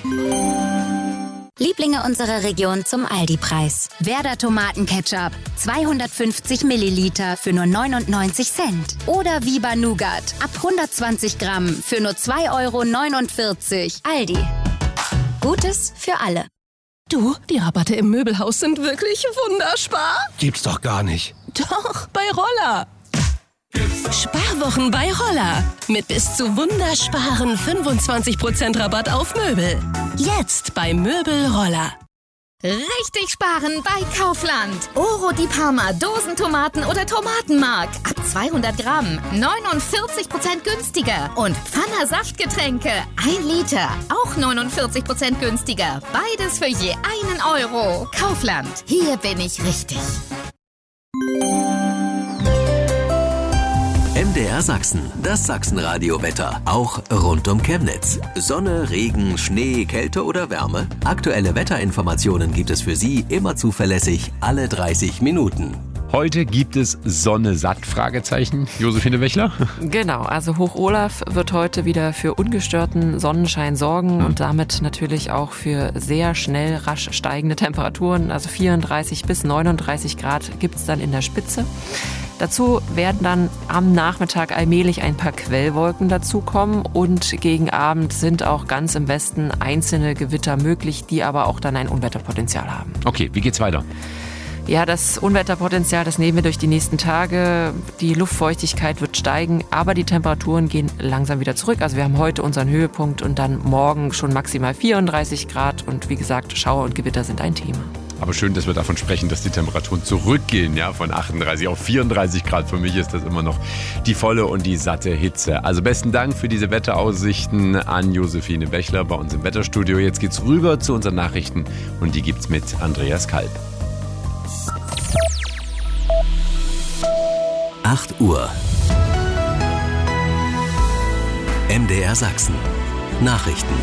Lieblinge unserer Region zum Aldi-Preis. Werder Tomatenketchup, 250 Milliliter für nur 99 Cent. Oder Viva Nougat, ab 120 Gramm für nur 2,49 €. Aldi. Gutes für alle. Du, die Rabatte im Möbelhaus sind wirklich wunderspar. Gibt's doch gar nicht. Doch, bei Roller. Sparwochen bei Roller. Mit bis zu wundersparen 25% Rabatt auf Möbel. Jetzt bei Möbel Roller. Richtig sparen bei Kaufland. Oro di Parma, Dosentomaten oder Tomatenmark. Ab 200 Gramm, 49% günstiger. Und Pfanner Saftgetränke, 1 Liter, auch 49% günstiger. Beides für je €1. Kaufland, hier bin ich richtig. MDR Sachsen, das Sachsenradio-Wetter, auch rund um Chemnitz. Sonne, Regen, Schnee, Kälte oder Wärme? Aktuelle Wetterinformationen gibt es für Sie immer zuverlässig alle 30 Minuten. Heute gibt es Sonne satt, Fragezeichen. Josephine Wechler? Genau, also Hoch Olaf wird heute wieder für ungestörten Sonnenschein sorgen und damit natürlich auch für sehr schnell rasch steigende Temperaturen. Also 34 bis 39 Grad gibt es dann in der Spitze. Dazu werden dann am Nachmittag allmählich ein paar Quellwolken dazukommen und gegen Abend sind auch ganz im Westen einzelne Gewitter möglich, die aber auch dann ein Unwetterpotenzial haben. Okay, wie geht's weiter? Ja, das Unwetterpotenzial, das nehmen wir durch die nächsten Tage. Die Luftfeuchtigkeit wird steigen, aber die Temperaturen gehen langsam wieder zurück. Also wir haben heute unseren Höhepunkt und dann morgen schon maximal 34 Grad. Und wie gesagt, Schauer und Gewitter sind ein Thema. Aber schön, dass wir davon sprechen, dass die Temperaturen zurückgehen, ja, von 38 auf 34 Grad. Für mich ist das immer noch die volle und die satte Hitze. Also besten Dank für diese Wetteraussichten an Josephine Bechler bei uns im Wetterstudio. Jetzt geht's rüber zu unseren Nachrichten und die gibt's mit Andreas Kalb. 8 Uhr. MDR Sachsen. Nachrichten.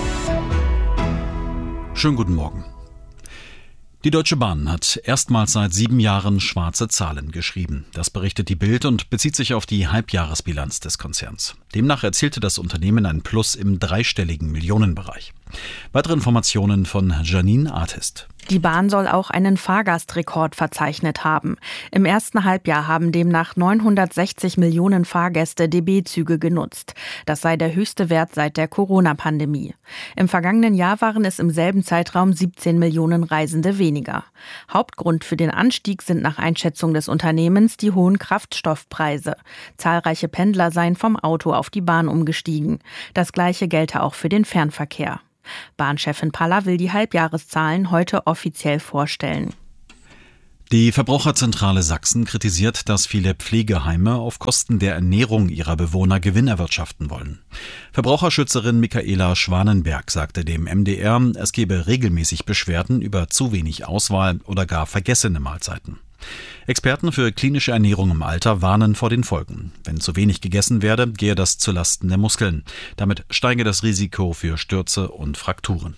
Schönen guten Morgen. Die Deutsche Bahn hat erstmals seit 7 Jahren schwarze Zahlen geschrieben. Das berichtet die Bild und bezieht sich auf die Halbjahresbilanz des Konzerns. Demnach erzielte das Unternehmen ein Plus im dreistelligen Millionenbereich. Weitere Informationen von Janine Artist. Die Bahn soll auch einen Fahrgastrekord verzeichnet haben. Im ersten Halbjahr haben demnach 960 Millionen Fahrgäste DB-Züge genutzt. Das sei der höchste Wert seit der Corona-Pandemie. Im vergangenen Jahr waren es im selben Zeitraum 17 Millionen Reisende weniger. Hauptgrund für den Anstieg sind nach Einschätzung des Unternehmens die hohen Kraftstoffpreise. Zahlreiche Pendler seien vom Auto auf die Bahn umgestiegen. Das Gleiche gelte auch für den Fernverkehr. Bahnchefin Paller will die Halbjahreszahlen heute offiziell vorstellen. Die Verbraucherzentrale Sachsen kritisiert, dass viele Pflegeheime auf Kosten der Ernährung ihrer Bewohner Gewinn erwirtschaften wollen. Verbraucherschützerin Michaela Schwanenberg sagte dem MDR, es gebe regelmäßig Beschwerden über zu wenig Auswahl oder gar vergessene Mahlzeiten. Experten für klinische Ernährung im Alter warnen vor den Folgen. Wenn zu wenig gegessen werde, gehe das zulasten der Muskeln. Damit steige das Risiko für Stürze und Frakturen.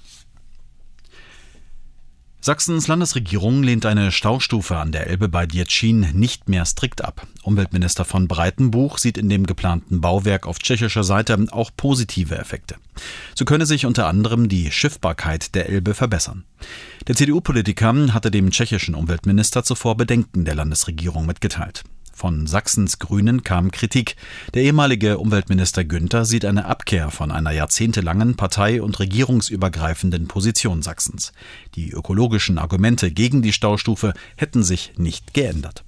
Sachsens Landesregierung lehnt eine Staustufe an der Elbe bei Děčín nicht mehr strikt ab. Umweltminister von Breitenbuch sieht in dem geplanten Bauwerk auf tschechischer Seite auch positive Effekte. So könne sich unter anderem die Schiffbarkeit der Elbe verbessern. Der CDU-Politiker hatte dem tschechischen Umweltminister zuvor Bedenken der Landesregierung mitgeteilt. Von Sachsens Grünen kam Kritik. Der ehemalige Umweltminister Günther sieht eine Abkehr von einer jahrzehntelangen partei- und regierungsübergreifenden Position Sachsens. Die ökologischen Argumente gegen die Staustufe hätten sich nicht geändert.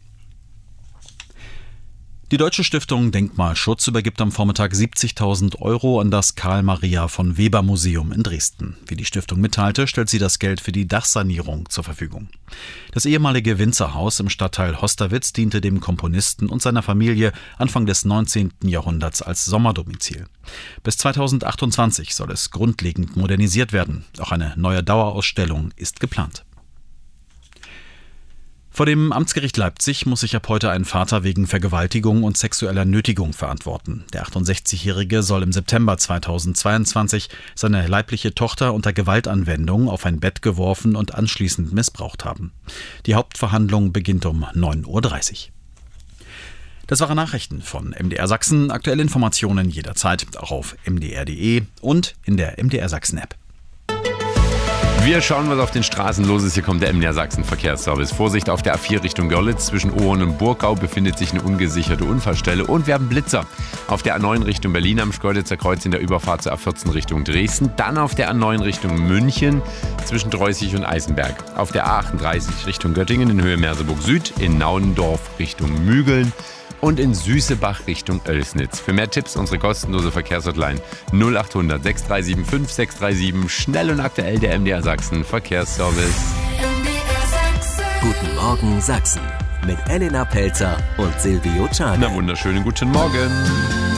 Die Deutsche Stiftung Denkmalschutz übergibt am Vormittag 70.000 € an das Karl-Maria-von-Weber-Museum in Dresden. Wie die Stiftung mitteilte, stellt sie das Geld für die Dachsanierung zur Verfügung. Das ehemalige Winzerhaus im Stadtteil Hosterwitz diente dem Komponisten und seiner Familie Anfang des 19. Jahrhunderts als Sommerdomizil. Bis 2028 soll es grundlegend modernisiert werden. Auch eine neue Dauerausstellung ist geplant. Vor dem Amtsgericht Leipzig muss sich ab heute ein Vater wegen Vergewaltigung und sexueller Nötigung verantworten. Der 68-Jährige soll im September 2022 seine leibliche Tochter unter Gewaltanwendung auf ein Bett geworfen und anschließend missbraucht haben. Die Hauptverhandlung beginnt um 9:30 Uhr. Das waren Nachrichten von MDR Sachsen. Aktuelle Informationen jederzeit auch auf mdr.de und in der MDR Sachsen App. Wir schauen, was auf den Straßen los ist. Hier kommt der MDR Sachsen Verkehrsservice. Vorsicht auf der A4 Richtung Görlitz. Zwischen Ohren und Burgau befindet sich eine ungesicherte Unfallstelle. Und wir haben Blitzer. Auf der A9 Richtung Berlin am Schkeuditzer Kreuz in der Überfahrt zur A14 Richtung Dresden. Dann auf der A9 Richtung München zwischen Dreußig und Eisenberg. Auf der A38 Richtung Göttingen in Höhe Merseburg Süd. In Naundorf Richtung Mügeln. Und in Süßebach Richtung Oelsnitz. Für mehr Tipps unsere kostenlose Verkehrshotline 0800 637 5637. Schnell und aktuell der MDR Sachsen Verkehrsservice. Guten Morgen Sachsen mit Elena Pelzer und Silvio Czarne. Na wunderschönen guten Morgen.